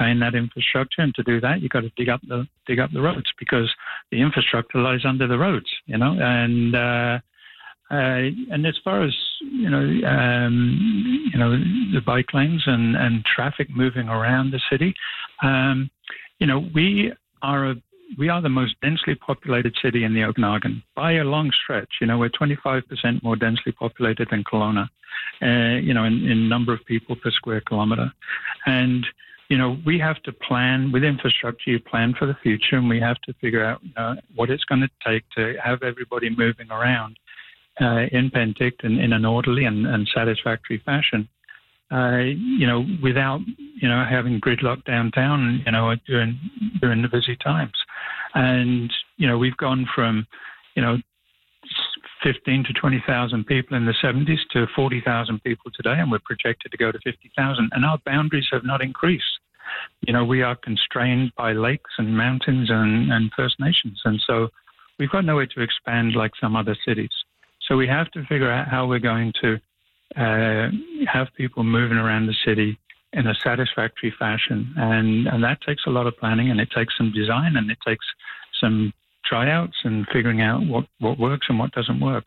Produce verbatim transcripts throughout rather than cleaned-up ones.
maintain that infrastructure, and to do that, you've got to dig up the dig up the roads, because the infrastructure lies under the roads, you know. And uh, uh, and as far as you know, um, you know, the bike lanes and, and traffic moving around the city, um, you know, we are a we are the most densely populated city in the Okanagan by a long stretch. You know, we're twenty-five percent more densely populated than Kelowna, uh, you know, in, in number of people per square kilometre. And, you know, we have to plan with infrastructure, you plan for the future, and we have to figure out you know, what it's going to take to have everybody moving around uh, in Penticton in an orderly and, and satisfactory fashion. Uh, you know, without, you know, having gridlock downtown, you know, during during the busy times. And, you know, we've gone from, you know, fifteen to twenty thousand people in the seventies to forty thousand people today, and we're projected to go to fifty thousand. And our boundaries have not increased. You know, we are constrained by lakes and mountains and, and First Nations. And so we've got nowhere to expand like some other cities. So we have to figure out how we're going to Uh, have people moving around the city in a satisfactory fashion. And, and that takes a lot of planning, and it takes some design, and it takes some tryouts and figuring out what, what works and what doesn't work.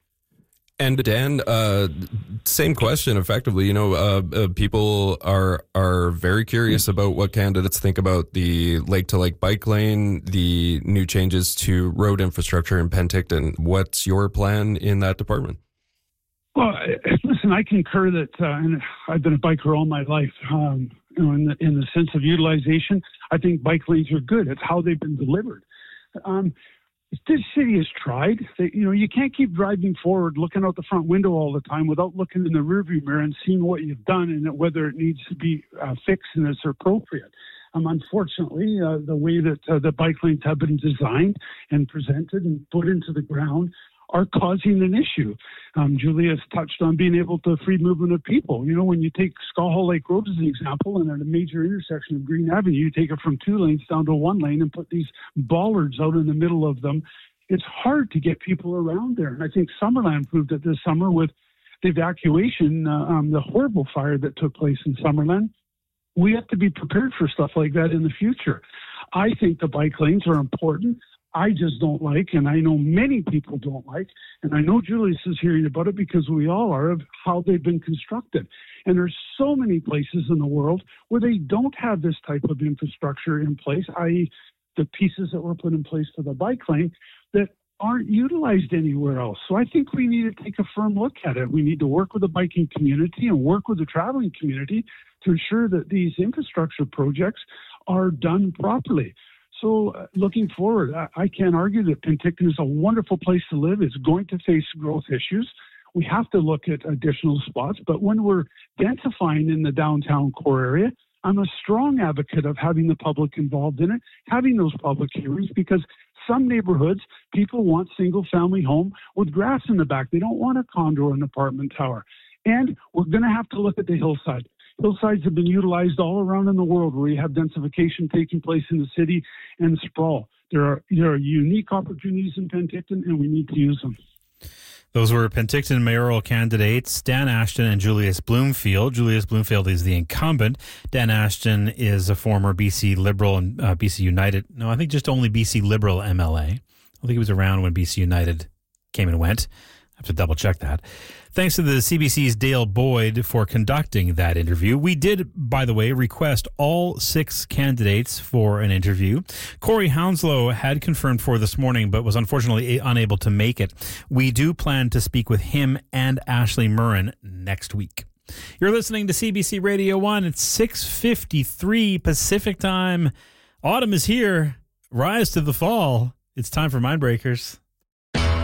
And Dan, uh, same question effectively. You know, uh, uh, people are are very curious about what candidates think about the lake-to-lake bike lane, the new changes to road infrastructure in Penticton. What's your plan in that department? Well, listen, I concur that, uh, and I've been a biker all my life, um, you know, in the, in the sense of utilization, I think bike lanes are good. It's how they've been delivered. Um, this city has tried. They, you know, you can't keep driving forward, looking out the front window all the time without looking in the rearview mirror and seeing what you've done and whether it needs to be uh, fixed and it's appropriate. Um, unfortunately, uh, the way that uh, the bike lanes have been designed and presented and put into the ground are causing an issue. Um, Julia's touched on being able to free movement of people. You know, when you take Skull Lake Road as an example, and at a major intersection of Green Avenue, you take it from two lanes down to one lane and put these bollards out in the middle of them. It's hard to get people around there. And I think Summerland proved it this summer with the evacuation, uh, um, the horrible fire that took place in Summerland. We have to be prepared for stuff like that in the future. I think the bike lanes are important. I just don't like, and I know many people don't like, and I know Julius is hearing about it because we all are, of how they've been constructed. And there's so many places in the world where they don't have this type of infrastructure in place, that is the pieces that were put in place for the bike lane that aren't utilized anywhere else. So I think we need to take a firm look at it. We need to work with the biking community and work with the traveling community to ensure that these infrastructure projects are done properly. So uh, looking forward, I, I can't argue that Penticton is a wonderful place to live. It's going to face growth issues. We have to look at additional spots. But when we're densifying in the downtown core area, I'm a strong advocate of having the public involved in it, having those public hearings, because some neighborhoods, people want single-family home with grass in the back. They don't want a condo or an apartment tower. And we're going to have to look at the hillside. Hillsides have been utilized all around in the world where you have densification taking place in the city and sprawl. There are there are unique opportunities in Penticton, and we need to use them. Those were Penticton mayoral candidates, Dan Ashton and Julius Bloomfield. Julius Bloomfield is the incumbent. Dan Ashton is a former B C Liberal and uh, B C United. No, I think just only B C Liberal M L A. I think he was around when B C United came and went. I have to double check that. Thanks to the C B C's Dale Boyd for conducting that interview. We did, by the way, request all six candidates for an interview. Corey Hounslow had confirmed for this morning, but was unfortunately unable to make it. We do plan to speak with him and Ashley Murren next week. You're listening to C B C Radio one. It's six fifty-three Pacific time. Autumn is here. Rise to the fall. It's time for Mindbreakers.